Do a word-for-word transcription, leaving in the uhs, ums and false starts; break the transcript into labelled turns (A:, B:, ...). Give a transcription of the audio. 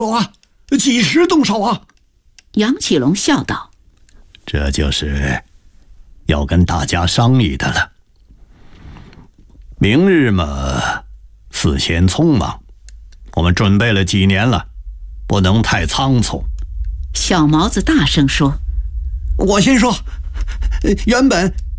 A: 啊，几时动手啊？
B: 杨启龙笑道：“
C: 这就是要跟大家商议的了。明日嘛，事先匆忙，我们准备了几年了，不能太仓促。”
B: 小毛子大声说：“
A: 我先说，原本